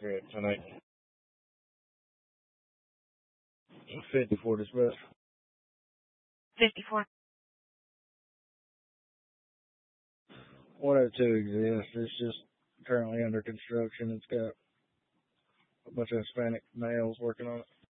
here tonight. 54 dispatch. 54. 102 exists. It's just currently under construction. It's got a bunch of Hispanic males working on it.